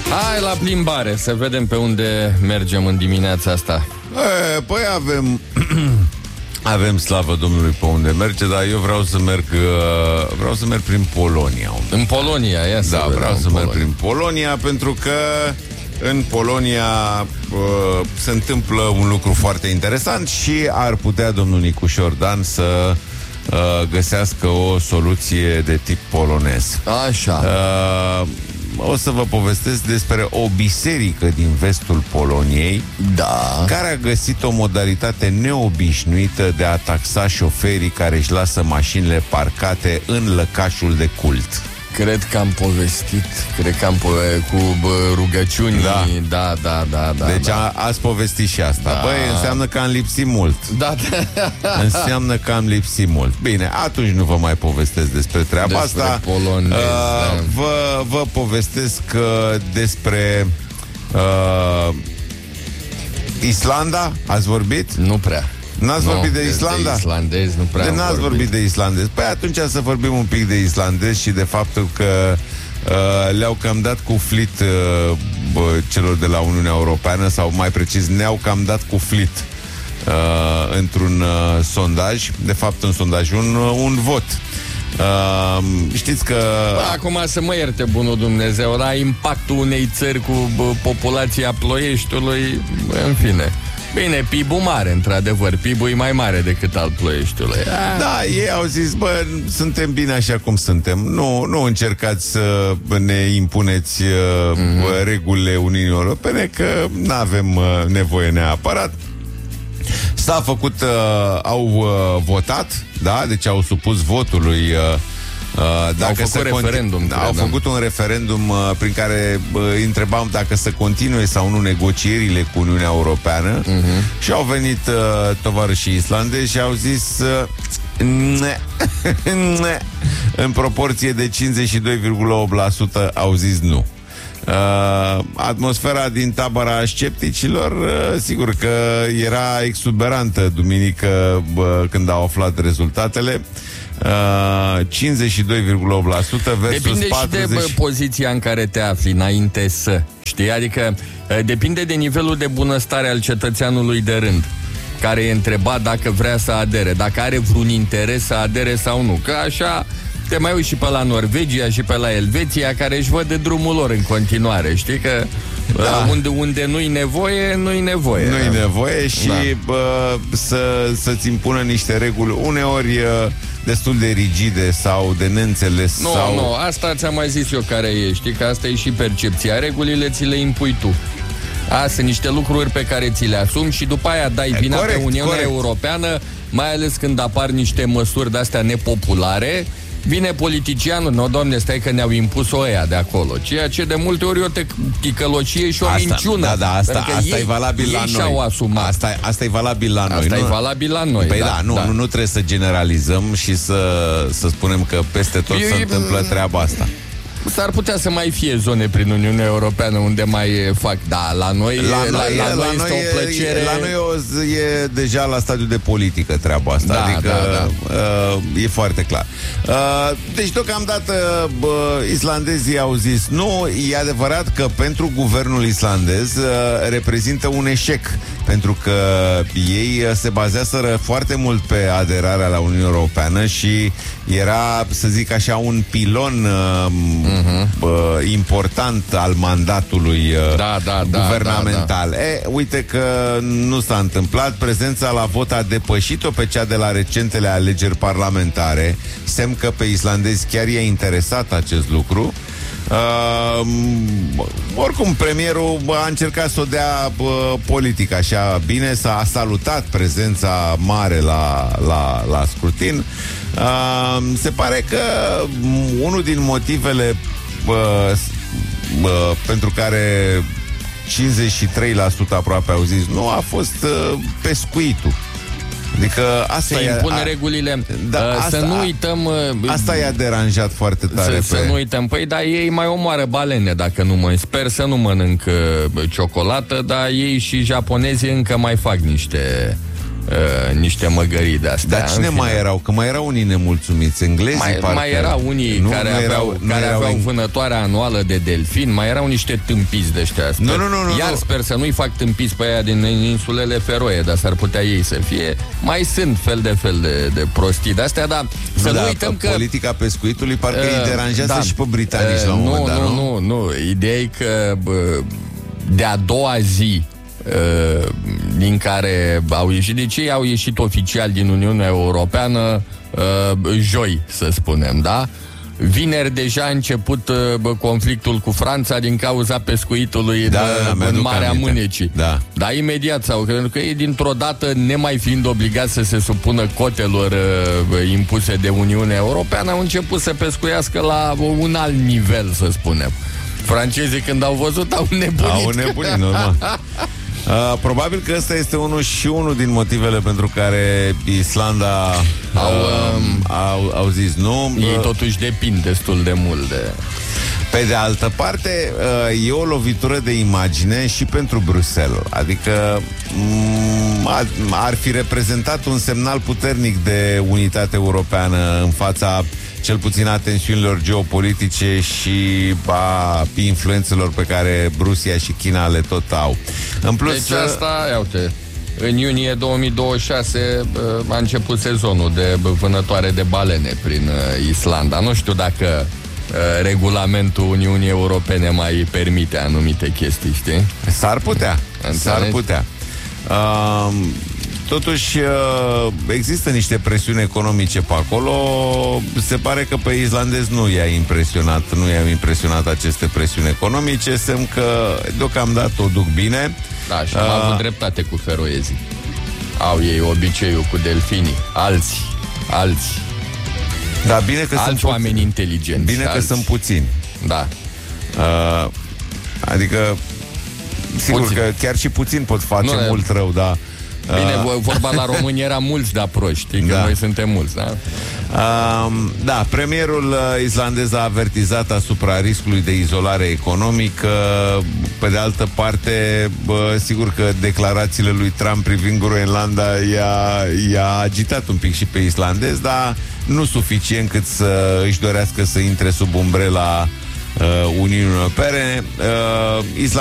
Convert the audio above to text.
Hai la plimbare, să vedem pe unde mergem în dimineața asta. Păi avem slavă Domnului pe unde merge, dar eu vreau să merg prin Polonia. În Polonia, ia să vedem. Vreau să merg prin Polonia, pentru că în Polonia se întâmplă un lucru foarte interesant și ar putea domnul Nicu Șordan să găsească o soluție de tip polonez. Așa. O să vă povestesc despre o biserică din vestul Poloniei, da, care a găsit o modalitate neobișnuită de a taxa șoferii care își lasă mașinile parcate în lăcașul de cult. Cred că am povestit, cu rugăciuni. Da. Deci ați povestit și asta. Da. Băi, înseamnă că am lipsit mult. Da. Înseamnă că am lipsit mult. Bine, atunci nu vă mai povestesc despre treaba asta. Polonez, vă povestesc despre Islanda. Ați vorbit? Nu prea. N-ați vorbit de Islanda? De islandez nu prea. N-ați vorbit de islandez. Păi atunci să vorbim un pic de islandez și de faptul că le-au cam dat cu flit celor de la Uniunea Europeană, sau mai precis ne-au cam dat cu flit într-un sondaj. De fapt, un sondaj, un vot. Știți că... Acum să mă ierte bunul Dumnezeu, la impactul unei țări cu populația Ploieștiului, în fine. Bine, PIB-ul mare, într-adevăr. PIB-ul e mai mare decât al Ploieștiului. Da, ei au zis, suntem bine așa cum suntem. Nu încercați să ne impuneți regulile Uniunii Europene, că n-avem nevoie neapărat. S-a făcut, au votat, da? Deci au supus votului. Au făcut un referendum prin care îi întrebam dacă să continue sau nu negocierile cu Uniunea Europeană, și au venit tovarășii islandezi și au zis în proporție de 52,8% au zis nu. Atmosfera din tabăra scepticilor, sigur că era exuberantă duminică când au aflat rezultatele. 52,8% versus depinde 40. Și de poziția în care te afli înainte să, știi? Adică depinde de nivelul de bunăstare al cetățeanului de rând, care e întrebat dacă vrea să adere, dacă are vreun interes să adere sau nu. Că așa te mai uiți și pe la Norvegia și pe la Elveția, care își văd de drumul lor în continuare. Știi că unde nu-i nevoie, nu-i nevoie. Nu-i nevoie și să-ți impună niște reguli uneori destul de rigide sau de neînțeles. Nu, asta ți-am mai zis eu care e. Știi că asta e și percepția. Regulile ți le impui tu. Sunt niște lucruri pe care ți le asumi și după aia dai vina pe Uniunea Europeană, mai ales când apar niște măsuri de-astea nepopulare. Vine politicianul, no, Doamne, stai că ne-au impus-o ăia de acolo. Ceea ce de multe ori o ticălocie și o minciună. Asta e valabil la noi. Asta e valabil la noi. Asta e valabil la noi. Păi nu trebuie să generalizăm și să spunem că peste tot se întâmplă treaba asta. S-ar putea să mai fie zone prin Uniunea Europeană unde mai fac. Da, la noi este o plăcere. La noi e deja la stadiul de politică treaba asta. Adică e foarte clar. Deci deocamdată islandezii au zis nu. E adevărat că pentru guvernul islandez reprezintă un eșec, pentru că ei se bazează foarte mult pe aderarea la Uniunea Europeană și era, să zic așa, un pilon important al mandatului guvernamental. Uite că nu s-a întâmplat. Prezența la vot a depășit-o pe cea de la recentele alegeri parlamentare. Semn că pe islandezi chiar i-a interesat acest lucru. Oricum, premierul a încercat să o dea politic așa bine, s-a salutat prezența mare la scrutin. Se pare că unul din motivele pentru care 53% aproape au zis nu a fost pescuitul. Adică asta se impun regulile. Să nu uităm. Asta i-a deranjat foarte tare. Să nu uităm. Păi, dar ei mai omoară balene, dacă nu mă... Sper să nu mănânc ciocolată, dar ei și japonezii încă mai fac niște măgării de astea. Dar cine mai erau? Că mai erau unii nemulțumiți, englezii, mai erau unii care aveau vânătoarea anuală de delfini, mai erau niște tâmpiți de ăștia. Iar sper să nu-i fac tâmpiți pe aia din insulele Feroe, dar s-ar putea ei să fie. Mai sunt fel de prostii de astea, dar să nu uităm că politica pescuitului parcă îi deranjează și pe britanici la un moment dat, nu? Nu. Ideea e că de-a doua zi din care au ieșit, deci ei au ieșit oficial din Uniunea Europeană joi, să spunem, da? Vineri deja a început conflictul cu Franța din cauza pescuitului în Marea Mânecii. Da. Dar imediat pentru că ei dintr-o dată, nemai fiind obligați să se supună cotelor impuse de Uniunea Europeană, au început să pescuiască la un alt nivel, să spunem. Francezii când au văzut au nebunit. Normal. Probabil că ăsta este unul din motivele pentru care Islanda au zis nu. Ei totuși depind destul de mult de... Pe de altă parte, e o lovitură de imagine și pentru Bruxelles. Adică ar fi reprezentat un semnal puternic de unitate europeană în fața cel puțin a tensiunilor geopolitice și a influențelor pe care Rusia și China le tot au. În plus, deci asta, ia uite, în iunie 2026 a început sezonul de vânătoare de balene prin Islanda. Nu știu dacă regulamentul Uniunii Europene mai permite anumite chestii, știi? S-ar putea. Totuși, există niște presiuni economice pe acolo. Se pare că pe islandezi nu i-au impresionat aceste presiuni economice. Semn că deocamdată o duc bine. Da, și am avut dreptate cu feroezii. Au ei obiceiul cu delfinii. Alții. Da, bine că sunt oameni inteligenți. Bine că sunt puțini. Da. Adică sigur că chiar și puțin pot face mult rău, da. Bine, vorba la români era mulți, dar proști, știi, că noi suntem mulți, da? Da, premierul islandez a avertizat asupra riscului de izolare economică. Pe de altă parte, sigur că declarațiile lui Trump privind Groenlanda i-a agitat un pic și pe islandez, dar nu suficient cât să își dorească să intre sub umbrela Uniunii Europene.